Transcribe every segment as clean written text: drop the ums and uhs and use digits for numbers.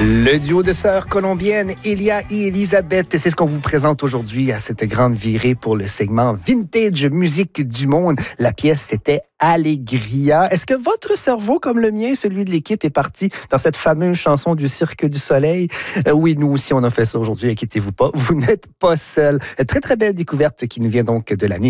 Le duo de sœurs colombiennes, Elia et Elisabeth, c'est ce qu'on vous présente aujourd'hui à cette grande virée pour le segment Vintage Musique du Monde. La pièce, c'était Allegria. Est-ce que votre cerveau, comme le mien, celui de l'équipe, est parti dans cette fameuse chanson du Cirque du Soleil? Oui, nous aussi, on a fait ça aujourd'hui, inquiétez-vous pas, vous n'êtes pas seul. Très, très belle découverte qui nous vient donc de l'année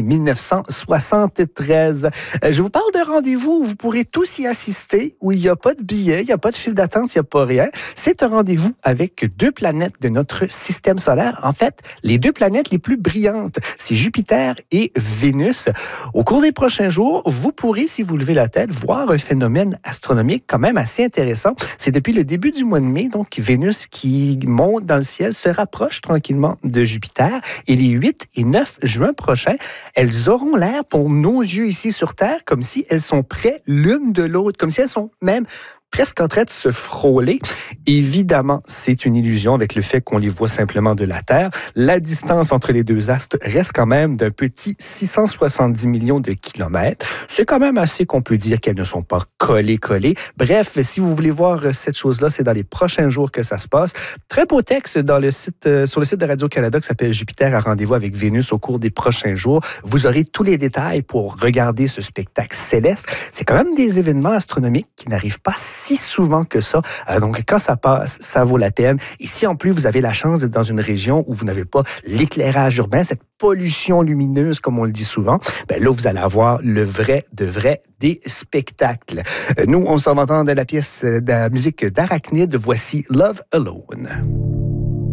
1973. Je vous parle de rendez-vous où vous pourrez tous y assister, où il n'y a pas de billets, il n'y a pas de file d'attente, il n'y a pas rien. C'est un rendez-vous avec deux planètes de notre système solaire. En fait, les deux planètes les plus brillantes, c'est Jupiter et Vénus. Au cours des prochains jours, vous pourrez, si vous levez la tête, voir un phénomène astronomique quand même assez intéressant. C'est depuis le début du mois de mai, donc Vénus qui monte dans le ciel se rapproche tranquillement de Jupiter. Et les 8 et 9 juin prochains, elles auront l'air, pour nos yeux ici sur Terre, comme si elles sont près l'une de l'autre, comme si elles sont même presque en train de se frôler. Évidemment, c'est une illusion avec le fait qu'on les voit simplement de la Terre. La distance entre les deux astres reste quand même d'un petit 670 millions de kilomètres. C'est quand même assez qu'on peut dire qu'elles ne sont pas collées. Bref, si vous voulez voir cette chose-là, c'est dans les prochains jours que ça se passe. Très beau texte sur le site de Radio-Canada qui s'appelle Jupiter a rendez-vous avec Vénus au cours des prochains jours. Vous aurez tous les détails pour regarder ce spectacle céleste. C'est quand même des événements astronomiques qui n'arrivent pas si souvent que ça. Donc, quand ça passe, ça vaut la peine. Et si en plus, vous avez la chance d'être dans une région où vous n'avez pas l'éclairage urbain, cette pollution lumineuse, comme on le dit souvent, ben là, vous allez avoir le vrai des spectacles. Nous, on s'en va entendre la pièce de la musique d'Arachnid. Voici Love Alone.